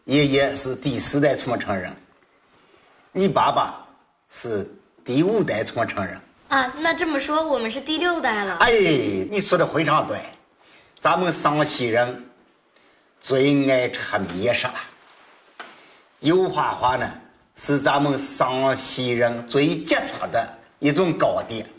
爷爷是第4代传承人，你爸爸是第5代传承人。 啊，那这么说，我们是第6代了。 哎，你说的非常对，咱们湘西人最爱吃面食了。油花花呢，是咱们湘西人最杰出的一种糕点。